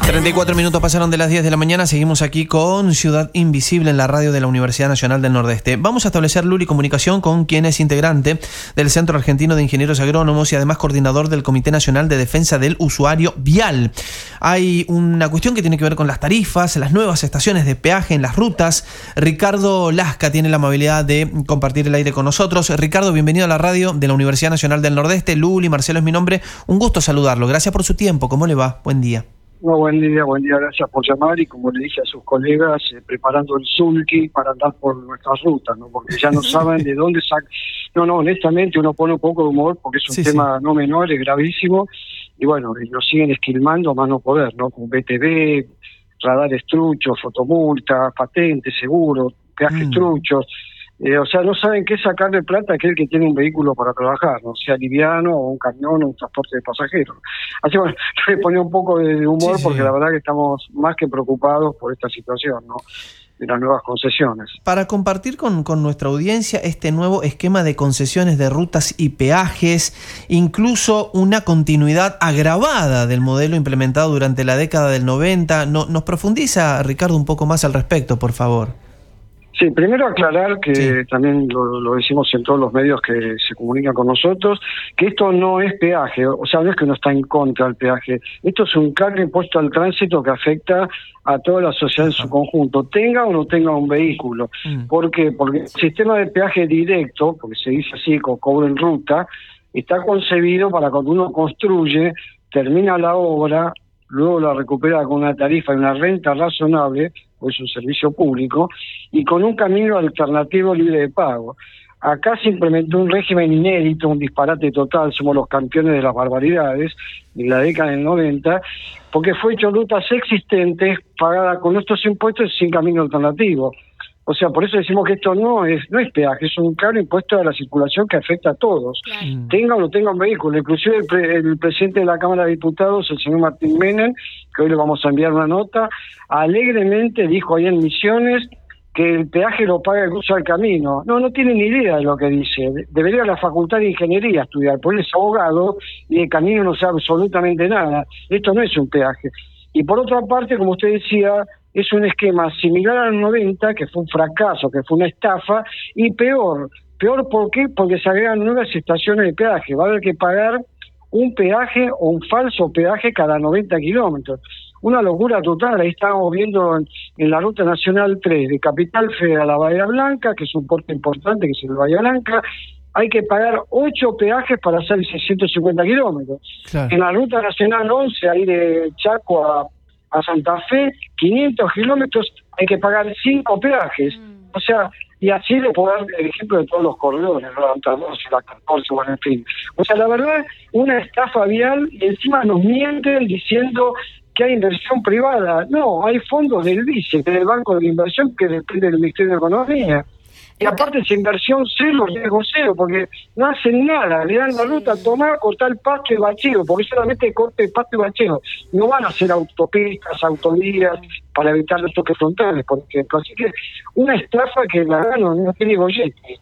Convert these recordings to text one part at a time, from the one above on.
34 minutos pasaron de las 10 de la mañana. Seguimos aquí con Ciudad Invisible en la radio de la Universidad Nacional del Nordeste. Vamos a establecer, Luli, comunicación con quien es integrante del Centro Argentino de Ingenieros Agrónomos y además coordinador del Comité Nacional de Defensa del Usuario Vial. Hay una cuestión que tiene que ver con las tarifas, las nuevas estaciones de peaje en las rutas. Ricardo Lasca tiene la amabilidad de compartir el aire con nosotros. Ricardo, bienvenido a la radio de la Universidad Nacional del Nordeste. Luli, Marcelo es mi nombre. Un gusto saludarlo. Gracias por su tiempo. ¿Cómo le va? Buen día. No, buen día, gracias por llamar y como le dije a sus colegas, preparando el sulky para andar por nuestras rutas, ¿no? Porque ya no saben de dónde sacar. No, honestamente uno pone un poco de humor porque es un tema no menor, es gravísimo y bueno, y nos siguen esquilmando más no poder, ¿no? Con BTV, radares truchos, fotomultas, patentes, seguros, peajes truchos. O sea, no saben qué sacarle plata a aquel que tiene un vehículo para trabajar, ¿no? Sea liviano o un camión o un transporte de pasajeros. Así que bueno, le ponía un poco de humor porque la verdad que estamos más que preocupados por esta situación, ¿no? De las nuevas concesiones. Para compartir con nuestra audiencia este nuevo esquema de concesiones de rutas y peajes, incluso una continuidad agravada del modelo implementado durante la década del 90, ¿nos profundiza, Ricardo, un poco más al respecto, por favor? Sí, primero aclarar que también lo decimos en todos los medios que se comunican con nosotros, que esto no es peaje, o sea, no es que uno está en contra del peaje, esto es un cargo impuesto al tránsito que afecta a toda la sociedad en su conjunto, tenga o no tenga un vehículo. ¿Por qué? Porque el sistema de peaje directo, porque se dice así, con cobro en ruta, está concebido para cuando uno construye, termina la obra, luego la recupera con una tarifa y una renta razonable, pues es un servicio público, y con un camino alternativo libre de pago. Acá se implementó un régimen inédito, un disparate total, somos los campeones de las barbaridades, en la década del 90, porque fue hecho rutas existentes, pagadas con nuestros impuestos sin camino alternativo. O sea, por eso decimos que esto no es peaje, es un caro impuesto a la circulación que afecta a todos. Claro. Tenga o no tenga un vehículo. Inclusive el presidente de la Cámara de Diputados, el señor Martín Menem, que hoy le vamos a enviar una nota, alegremente dijo ahí en Misiones que el peaje lo paga el uso del camino. No tiene ni idea de lo que dice. Debería la Facultad de Ingeniería estudiar, porque él es abogado y el camino no sabe absolutamente nada. Esto no es un peaje. Y por otra parte, como usted decía, es un esquema similar al 90, que fue un fracaso, que fue una estafa, y peor. ¿Peor por qué? Porque se agregan nuevas estaciones de peaje. Va a haber que pagar un peaje o un falso peaje cada 90 kilómetros. Una locura total. Ahí estamos viendo en la Ruta Nacional 3, de Capital Federal a Bahía Blanca, que es un puerto importante, que es el Bahía Blanca, hay que pagar 8 peajes para hacer 650 kilómetros. Claro. En la Ruta Nacional 11, ahí de Chaco a Santa Fe, 500 kilómetros, hay que pagar 5 peajes. O sea, y así le puedo dar el ejemplo de todos los corredores, la 12, la 14, bueno, en fin. O sea, la verdad, una estafa vial y encima nos mienten diciendo que hay inversión privada. No, hay fondos del BICE, que es el Banco de la Inversión, que depende del Ministerio de Economía. Y aparte esa inversión cero, riesgo cero, porque no hacen nada, le dan la ruta a tomar, cortar el pasto y bacheo, porque solamente corte el pasto y bacheo. No van a hacer autopistas, autovías para evitar los toques frontales, por ejemplo. Así que una estafa que la verdad no tiene gollete.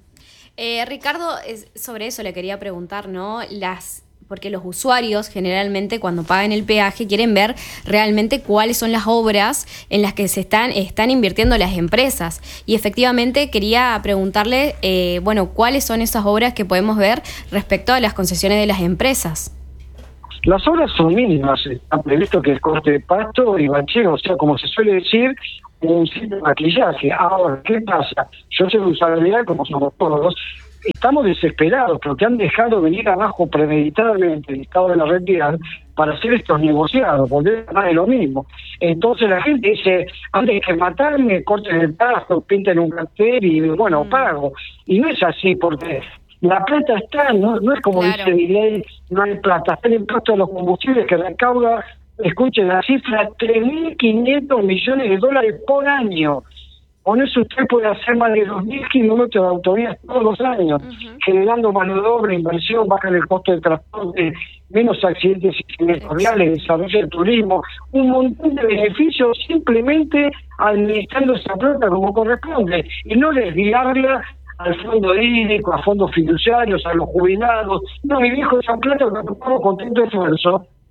Ricardo, sobre eso le quería preguntar, ¿no? Porque los usuarios generalmente cuando pagan el peaje quieren ver realmente cuáles son las obras en las que se están invirtiendo las empresas. Y efectivamente quería preguntarle, cuáles son esas obras que podemos ver respecto a las concesiones de las empresas. Las obras son mínimas, está previsto que el corte de pasto y bacheo, o sea, como se suele decir, un simple maquillaje. Ahora, ¿qué pasa? Yo soy usabilidad como somos todos. Estamos desesperados porque han dejado venir abajo premeditadamente el Estado de la red vial para hacer estos negociados, porque es más de lo mismo. Entonces la gente dice, antes que matarme, corten el pasto, pinten un cartel y bueno, pago. Y no es así, porque la plata está, no es como dice Milei, no hay plata, está el impuesto a los combustibles que recauda, escuchen la cifra, 3.500 millones de dólares por año. Con eso usted puede hacer más de 2.000 kilómetros de autovías todos los años, generando mano de obra, inversión, bajan el costo de transporte, menos accidentes siniestros, desarrollo del turismo, un montón de beneficios simplemente administrando esa plata como corresponde y no desviarla al fondo hídrico, a fondos fiduciarios, a los jubilados. No, mi viejo, esa plata que ocupamos con tanto esfuerzo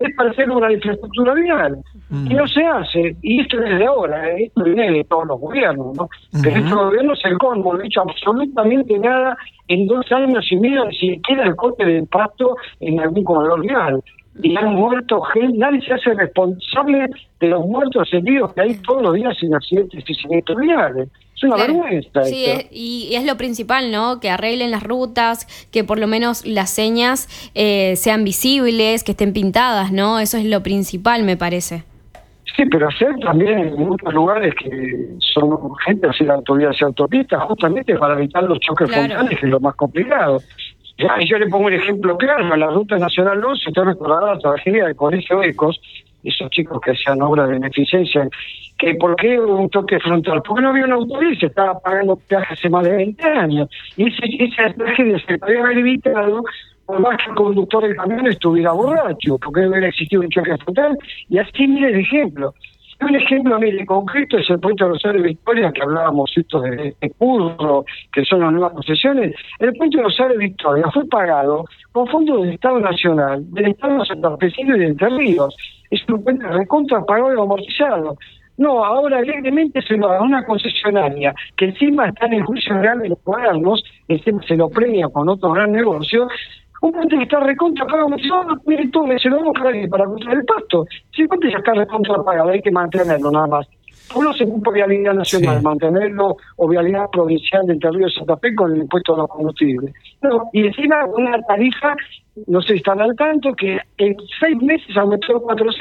es para hacer una infraestructura vial, y no se hace, y esto es de ahora, esto viene de todos los gobiernos, ¿no? Pero estos gobiernos el colmo, no han hecho absolutamente nada en 2 años y medio, ni siquiera el corte de impacto en algún corredor vial. Y han muerto gente, nadie se hace responsable de los muertos heridos que hay todos los días en accidentes y siniestros viales. Es una vergüenza. Sí, y es lo principal, ¿no? Que arreglen las rutas, que por lo menos las señas sean visibles, que estén pintadas, ¿no? Eso es lo principal, me parece. Sí, pero hacer también en muchos lugares que son urgentes hacer autovías y autopistas, justamente para evitar los choques frontales, que es lo más complicado. Y yo le pongo un ejemplo claro, a la Ruta Nacional 11, usted recordará la tragedia del Colegio Ecos, esos chicos que hacían obras de beneficencia, que ¿por qué hubo un toque frontal? Porque no había una autovía, se estaba pagando peaje hace más de 20 años. Y esa tragedia se podía haber evitado por más que el conductor del camión estuviera borracho, porque no hubiera existido un choque frontal, y así miles de ejemplos. Un ejemplo, mire, concreto es el puente Rosario Victoria, que hablábamos esto de Curro, que son las nuevas concesiones. El puente Rosario Victoria fue pagado con fondos del Estado Nacional, del Estado Santafesino y de Entre Ríos. Es un puente recontra pagado y amortizado. No, ahora alegremente se lo da a una concesionaria que encima está en el juicio real de los gobiernos, encima se lo premia con otro gran negocio. Un puente que está recontra pagado, me dice, mire tú, se lo vamos a cargar para cruzar el Pasto. Si el puente ya está recontra pagado, hay que mantenerlo nada más. Uno se ocupa vialidad nacional, mantenerlo, o vialidad provincial de Entre Ríos y Santa Fe con el impuesto a los combustibles. No, y encima una tarifa, no sé si están al tanto, que en 6 meses aumentó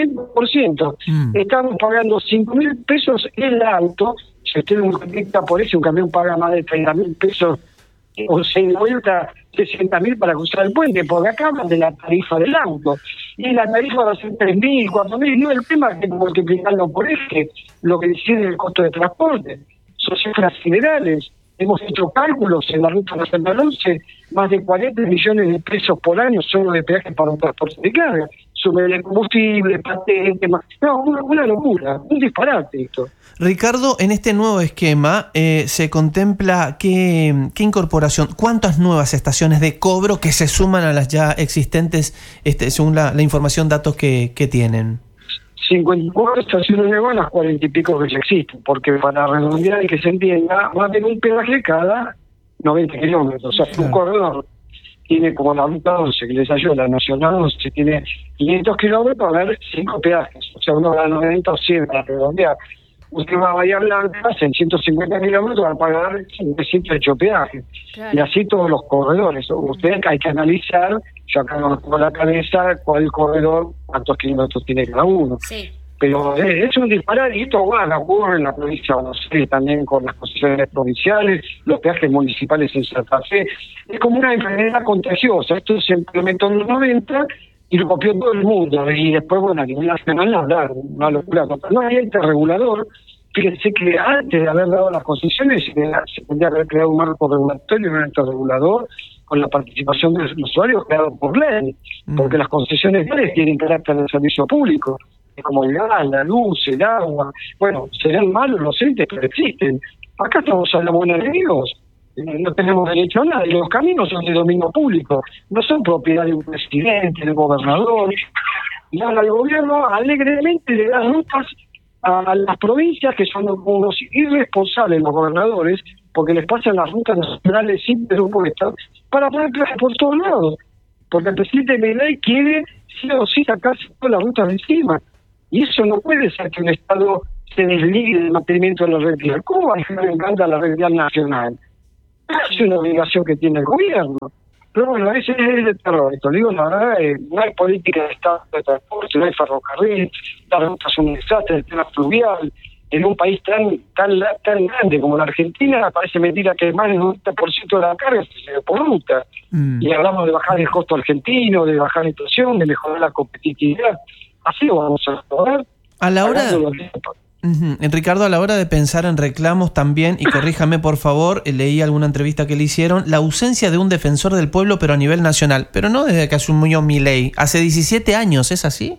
400%. Estamos pagando 5.000 pesos el auto. Si usted multiplica por eso, un camión paga más de 30.000 pesos o se vuelta 60.000 para cruzar el puente, porque acá hablan de la tarifa del auto, y la tarifa va a ser 3.000, 4.000, no, el tema es que multiplicarlo por eje, lo que decide el costo de transporte, son cifras generales. Hemos hecho cálculos en la Ruta Nacional 11, más de 40 millones de pesos por año solo de peaje para un transporte de carga, sobre el combustible, patente, una locura, un disparate esto. Ricardo, en este nuevo esquema se contempla qué incorporación, cuántas nuevas estaciones de cobro que se suman a las ya existentes, según la información, datos que tienen. 54 estaciones nuevas, las 40 y pico que ya existen, porque para redondear y que se entienda, va a haber un peaje cada 90 kilómetros. O sea, un corredor tiene como la Ruta 11, que les ayuda, la Nacional 11, tiene 500 kilómetros, va a haber 5 peajes. O sea, uno da 90 o 100 para redondear. Usted va a Bahía Blanca, en 150 kilómetros va a pagar 108 peajes. Claro. Y así todos los corredores. Usted hay que analizar, yo acá no tengo la cabeza, cuál corredor, cuántos kilómetros tiene cada uno. Sí. Pero es un disparate, y esto ocurre en la provincia de Buenos Aires también con las concesiones provinciales, los peajes municipales en Santa Fe. Es como una enfermedad contagiosa. Esto se implementó en los 90 y lo copió todo el mundo, y después, bueno, a nivel nacional hablar, una locura total. No hay ente regulador. Fíjense que antes de haber dado las concesiones se tendría que haber creado un marco regulatorio y un ente regulador con la participación de los usuarios creado por ley, porque las concesiones viales tienen carácter de servicio público, como el gas, la luz, el agua. Bueno, serán malos los entes, pero existen. Acá estamos a la buena de Dios. No tenemos derecho a nada, y los caminos son de dominio público, no son propiedad de un presidente, del gobernador. Y ahora el gobierno alegremente le da rutas a las provincias, que son unos irresponsables, los gobernadores, porque les pasan las rutas nacionales sin presupuesto para poner plata por todos lados, porque el presidente Milei quiere sí o sí sacarse todas las rutas de encima, y eso no puede ser que un Estado se desligue del mantenimiento de la red vial. ¿Cómo va a dejar en banda la red vial nacional? Es una obligación que tiene el gobierno. Pero bueno, ese es el terror. Esto digo, la verdad, no hay política de Estado de transporte, no hay ferrocarril, las rutas son un desastre, el tema fluvial. En un país tan grande como la Argentina, parece mentira que más del 90% de la carga se ve por ruta. Y hablamos de bajar el costo argentino, de bajar la inflación, de mejorar la competitividad. Así lo vamos a lograr. A la hora... Ricardo, a la hora de pensar en reclamos también, y corríjame por favor, leí alguna entrevista que le hicieron, la ausencia de un defensor del pueblo pero a nivel nacional, pero no desde que asumió Milei, hace 17 años, ¿es así?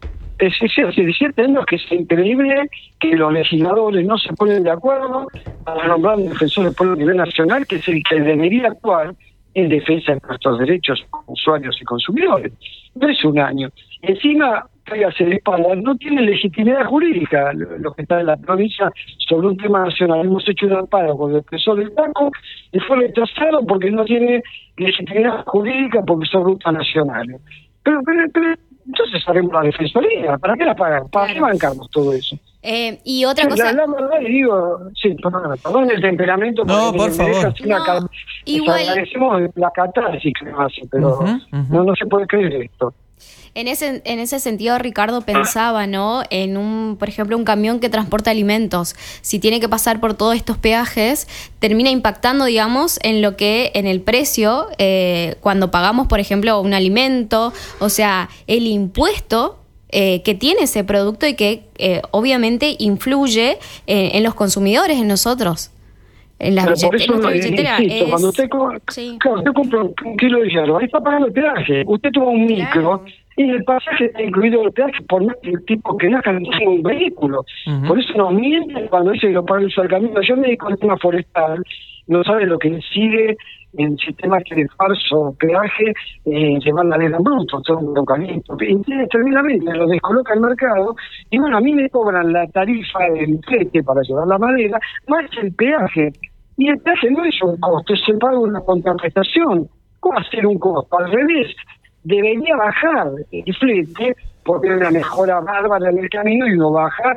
Sí, hace 17 años que es increíble que los legisladores no se ponen de acuerdo para nombrar un defensor del pueblo a nivel nacional, que es el que debería actuar en defensa de nuestros derechos como usuarios y consumidores. No es un año. Encima, se dispara, no tiene legitimidad jurídica lo que está en la provincia sobre un tema nacional. Hemos hecho un amparo con el defensor del Chaco y fue rechazado porque no tiene legitimidad jurídica porque son rutas nacionales. Pero entonces haremos la defensoría. ¿Para qué la pagan? ¿Para qué bancamos todo eso? Y otra cosa... La verdad, le digo, sí, perdón el temperamento. No, por favor. Igual... Agradecemos la catarsis que nos hace, pero no se puede creer esto. En ese sentido, Ricardo, pensaba, ¿no? En por ejemplo, un camión que transporta alimentos. Si tiene que pasar por todos estos peajes, termina impactando, digamos, en el precio cuando pagamos, por ejemplo, un alimento. O sea, el impuesto que tiene ese producto y que obviamente influye en los consumidores, en nosotros. En la billetera. Insisto, cuando usted compra un kilo de hierro, ahí está pagando el peaje. Usted toma un micro y el pasaje está incluido el peaje por más que el tipo que nazca no tenga un vehículo. Por eso nos mienten cuando dice que lo paga el uso del camino. Yo me dedico al tema forestal, no sabe lo que incide en sistemas de falso peaje, llevar la ley en bruto, son eucaliptos, tremendamente, lo descoloca el mercado, y bueno, a mí me cobran la tarifa del flete para llevar la madera, más el peaje, y el peaje no es un costo, se paga una contraprestación. ¿Cómo hacer un costo? Al revés, debería bajar el flete, porque hay una mejora bárbara en el camino y no baja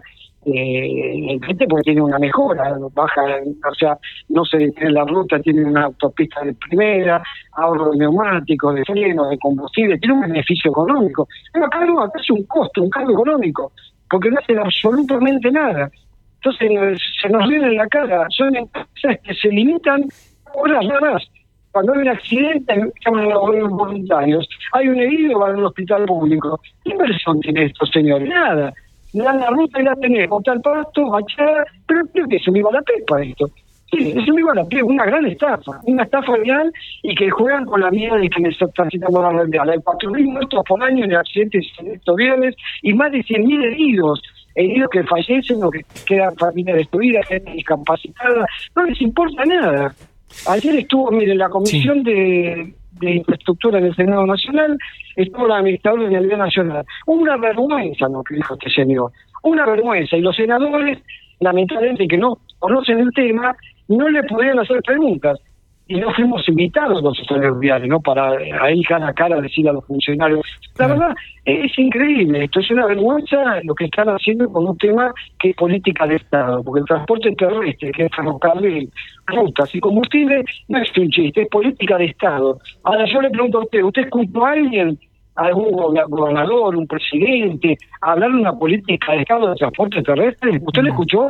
el flete porque tiene una mejora, baja, o sea, no se detiene la ruta, tiene una autopista de primera, ahorro de neumáticos, de frenos, de combustible, tiene un beneficio económico. Pero acá no, acá es un costo, un cambio económico, porque no hacen absolutamente nada. Entonces se nos viene en la cara, son empresas que se limitan horas nada más. Cuando hay un accidente, llaman a los voluntarios, hay un herido, van al hospital público. ¿Qué inversión tiene esto, señores? Nada. Le dan la ruta y la tenés, botar pasto, bachada, pero creo que es un viva la pepa esto. Sí, es un viva la pepa, una gran estafa, una estafa real y que juegan con la vida de quienes están citando la red real. Hay 4.000 muertos por año en accidentes sectoriales y más de 100.000 heridos que fallecen o que quedan familias destruidas, gente discapacitada, no les importa nada. Ayer estuvo, mire, la Comisión de Infraestructura del Senado Nacional, estuvo la administradora de Vialidad Nacional. Una vergüenza lo que dijo este señor, una vergüenza. Y los senadores, lamentablemente, que no conocen el tema, no le pudieron hacer preguntas. Y no fuimos invitados los usuarios viales, ¿no? Para ahí cara a cara decir a los funcionarios. La verdad, es increíble. Esto es una vergüenza lo que están haciendo con un tema que es política de Estado. Porque el transporte terrestre, que es ferrocarril, rutas y combustible, no es un chiste, es política de Estado. Ahora yo le pregunto a ¿usted escuchó a alguien, algún gobernador, un presidente, hablar de una política de Estado de transporte terrestre? ¿Usted lo escuchó?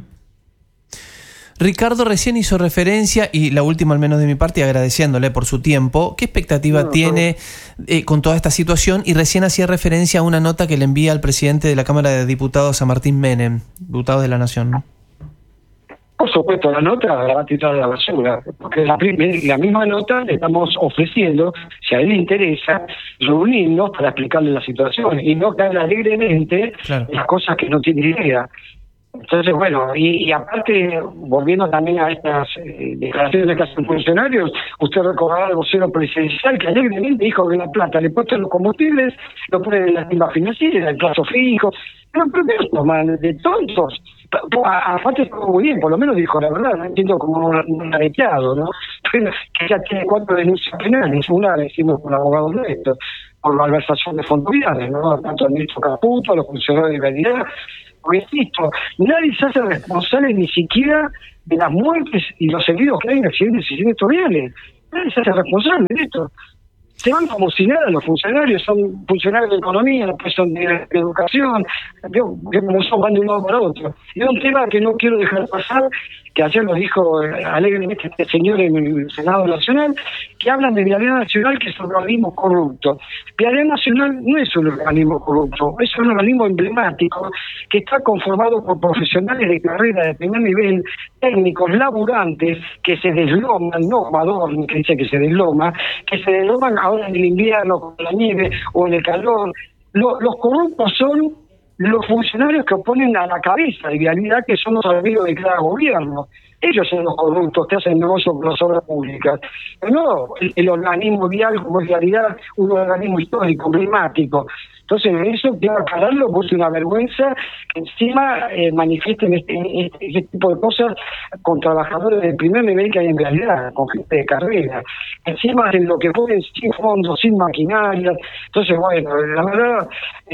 Ricardo recién hizo referencia, y la última al menos de mi parte, agradeciéndole por su tiempo. ¿Qué expectativa tiene con toda esta situación? Y recién hacía referencia a una nota que le envía al presidente de la Cámara de Diputados, a Martín Menem, diputado de la Nación, ¿no? Por supuesto, la nota la va a tirar a la basura, porque la misma nota le estamos ofreciendo, si a él le interesa, reunirnos para explicarle la situación y no caer alegremente las cosas que no tiene idea. Entonces, bueno, y aparte, volviendo también a estas declaraciones que hacen funcionarios, usted recordará al vocero presidencial que alegremente dijo que la plata le puesto en los combustibles, lo pone en la timba financiera, el plazo fijo, pero esto, man, de tontos. Aparte estuvo muy bien, por lo menos dijo la verdad, no entiendo como un areteado, ¿no? Que ya tiene 4 denuncias penales, una la hicimos con abogados nuestros, por malversación de fondos viales, ¿no? Tanto al ministro Caputo, a los funcionarios de Vialidad. Porque insisto, nadie se hace responsable ni siquiera de las muertes y los heridos que hay en accidentes y siniestros viales. Nadie se hace responsable de esto. Se van como si nada los funcionarios, son funcionarios de economía, después son de educación, que como son, van de un lado para otro. Y es un tema que no quiero dejar pasar, que ayer lo dijo alegremente este señor en el Senado Nacional, que hablan de Vialidad Nacional, que es un organismo corrupto. Vialidad Nacional no es un organismo corrupto, es un organismo emblemático que está conformado por profesionales de carrera de primer nivel, técnicos, laburantes, que se desloman, no Madonna, que dice que se desloman ahora en el invierno con la nieve o en el calor. Los corruptos son los funcionarios que oponen a la cabeza de Vialidad, que son los amigos de cada gobierno. Ellos son los corruptos que hacen negocio con las obras públicas. Pero no el organismo vial como es Vialidad, un organismo histórico, emblemático. Entonces eso quiero aclararlo, porque es una vergüenza que encima manifiesten este tipo de cosas con trabajadores del primer nivel que hay en realidad, con gente de carrera. Encima de lo que pueden, sin fondos, sin maquinaria. Entonces, bueno, la verdad,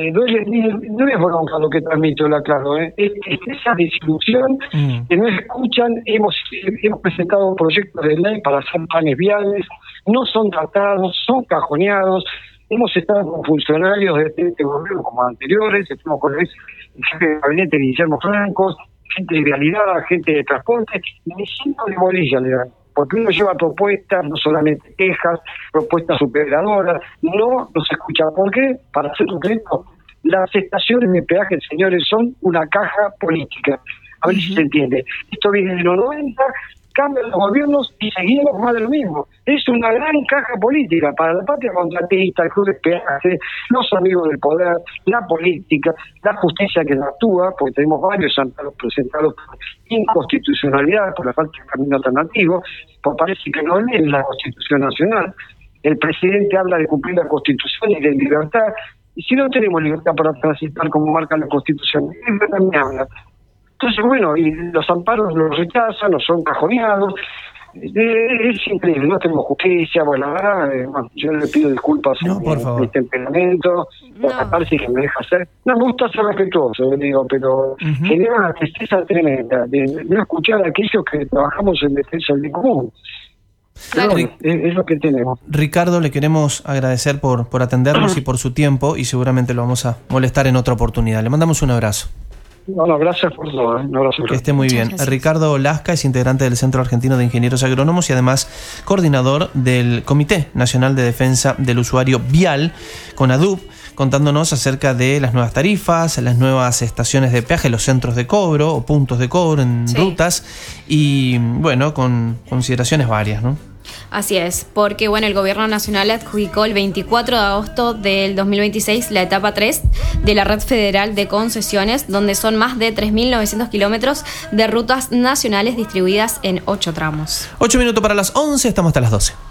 no es bronca lo que transmito, la aclaro, es esa desilusión que no escuchan. Hemos presentado proyectos de ley para hacer planes viales, no son tratados, son cajoneados. Hemos estado con funcionarios de este gobierno como anteriores, estamos con el jefe de gabinete Guillermo Franco, gente de vialidad, gente de transporte, ni cinco de bolilla le dan, porque uno lleva propuestas, no solamente quejas, propuestas superadoras, no nos escucha. ¿Por qué? Para ser concreto, las estaciones de peaje, señores, son una caja política. A ver si se entiende. Esto viene de los 90, cambian los gobiernos y seguimos más de lo mismo. Es una gran caja política para la patria contratista, el club de peaje, los amigos del poder, la política, la justicia que no actúa, porque tenemos varios amparos presentados por inconstitucionalidad, por la falta de camino alternativo, pues parece que no leen la Constitución Nacional. El presidente habla de cumplir la Constitución y de libertad, y si no tenemos libertad para transitar como marca la Constitución, ¿qué también habla? Entonces, bueno, y los amparos los rechazan, los son cajoneados. Es increíble, no tenemos justicia. Bueno, la verdad, yo le pido disculpas por mi temperamento, parece que me deja hacer. No, me gusta ser respetuoso, digo, pero genera una tristeza tremenda de no escuchar a aquellos que trabajamos en defensa del bien común. Claro. Bueno, es lo que tenemos. Ricardo, le queremos agradecer por atendernos y por su tiempo, y seguramente lo vamos a molestar en otra oportunidad. Le mandamos un abrazo. No, gracias por todo. Un abrazo. Que esté muy bien. Ricardo Lasca es integrante del Centro Argentino de Ingenieros Agrónomos y además coordinador del Comité Nacional de Defensa del Usuario Vial, CONADUV, contándonos acerca de las nuevas tarifas, las nuevas estaciones de peaje, los centros de cobro o puntos de cobro en rutas y, bueno, con consideraciones varias, ¿no? Así es, porque bueno, el Gobierno Nacional adjudicó el 24 de agosto del 2026 la etapa 3 de la Red Federal de Concesiones, donde son más de 3.900 kilómetros de rutas nacionales distribuidas en 8 tramos. 8 minutos para las 11, estamos hasta las 12.